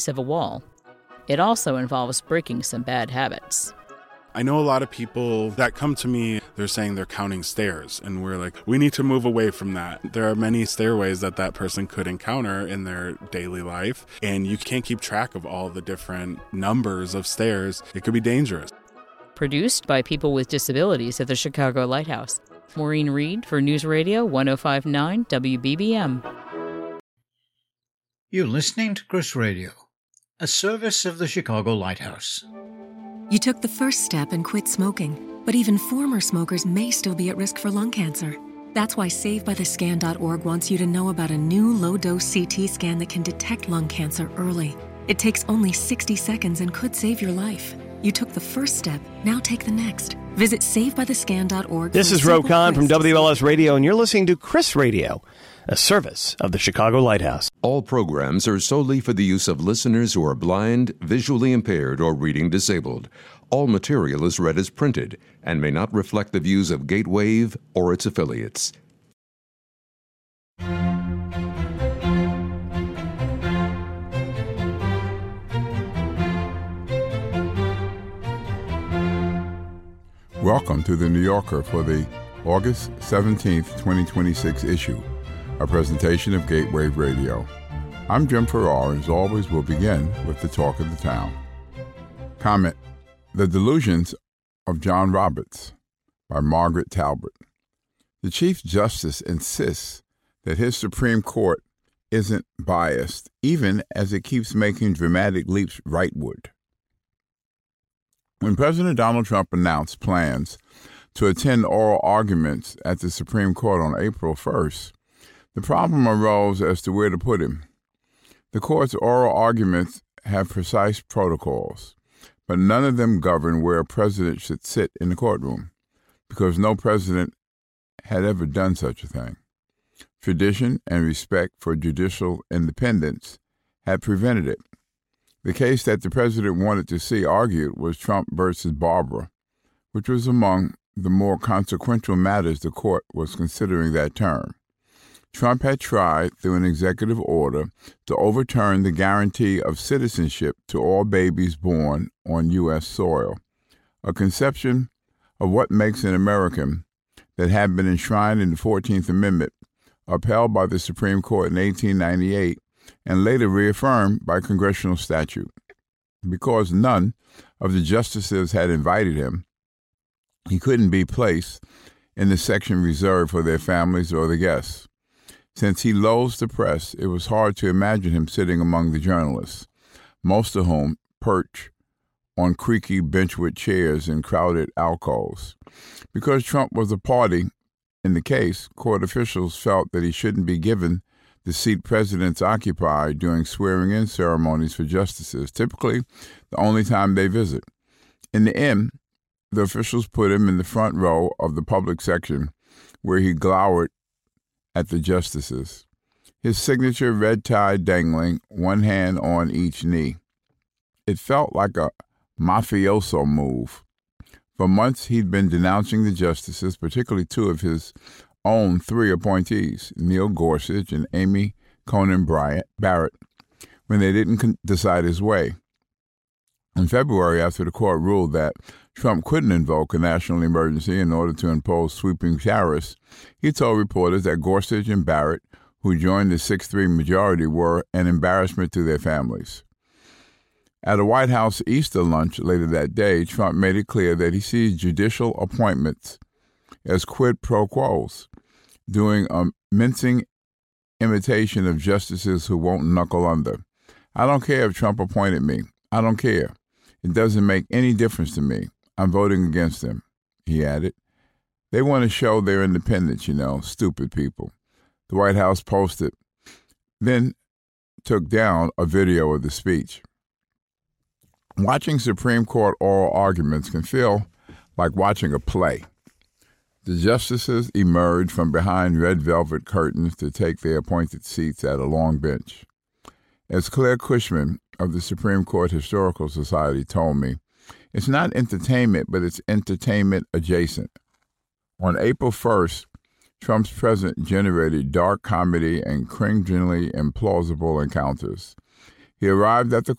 of a wall. It also involves breaking some bad habits. I know a lot of people that come to me, they're saying they're counting stairs, and we're like, we need to move away from that. There are many stairways that person could encounter in their daily life, and you can't keep track of all the different numbers of stairs. It could be dangerous. Produced by people with disabilities at the Chicago Lighthouse. Maureen Reed for News Radio 105.9 WBBM. You're listening to Chris Radio, a service of the Chicago Lighthouse. You took the first step and quit smoking, but even former smokers may still be at risk for lung cancer. That's why SaveByTheScan.org wants you to know about a new low-dose CT scan that can detect lung cancer early. It takes only 60 seconds and could save your life. You took the first step, now take the next. Visit SaveByTheScan.org. This is Roe Khan from WLS Radio, and you're listening to Chris Radio, a service of the Chicago Lighthouse. All programs are solely for the use of listeners who are blind, visually impaired, or reading disabled. All material is read as printed and may not reflect the views of Gatewave or its affiliates. Welcome to The New Yorker for the August 17th, 2026 issue, a presentation of Gatewave Radio. I'm Jim Farrar, and as always, we'll begin with the talk of the town. Comment, The Delusions of John Roberts by Margaret Talbot. The Chief Justice insists that his Supreme Court isn't biased, even as it keeps making dramatic leaps rightward. When President Donald Trump announced plans to attend oral arguments at the Supreme Court on April 1st, the problem arose as to where to put him. The court's oral arguments have precise protocols, but none of them govern where a president should sit in the courtroom, because no president had ever done such a thing. Tradition and respect for judicial independence had prevented it. The case that the president wanted to see argued was Trump versus Barbara, which was among the more consequential matters the court was considering that term. Trump had tried, through an executive order, to overturn the guarantee of citizenship to all babies born on U.S. soil, a conception of what makes an American that had been enshrined in the 14th Amendment, upheld by the Supreme Court in 1898, and later reaffirmed by congressional statute. Because none of the justices had invited him, he couldn't be placed in the section reserved for their families or the guests. Since he loathes the press, it was hard to imagine him sitting among the journalists, most of whom perch on creaky benchwood chairs in crowded alcoves. Because Trump was a party in the case, court officials felt that he shouldn't be given the seat presidents occupy during swearing-in ceremonies for justices, typically the only time they visit. In the end, the officials put him in the front row of the public section, where he glowered at the justices, his signature red tie dangling, one hand on each knee. It felt like a mafioso move. For months, he'd been denouncing the justices, particularly two of his own three appointees, Neil Gorsuch and Amy Coney Barrett, when they didn't decide his way. In February, after the court ruled that Trump couldn't invoke a national emergency in order to impose sweeping tariffs, he told reporters that Gorsuch and Barrett, who joined the 6-3 majority, were an embarrassment to their families. At a White House Easter lunch later that day, Trump made it clear that he sees judicial appointments as quid pro quos, doing a mincing imitation of justices who won't knuckle under. I don't care if Trump appointed me. I don't care. It doesn't make any difference to me. I'm voting against them, he added. They want to show their independence, stupid people. The White House posted, then took down a video of the speech. Watching Supreme Court oral arguments can feel like watching a play. The justices emerge from behind red velvet curtains to take their appointed seats at a long bench. As Claire Cushman of the Supreme Court Historical Society told me, it's not entertainment, but it's entertainment adjacent. On April 1st, Trump's presence generated dark comedy and cringingly implausible encounters. He arrived at the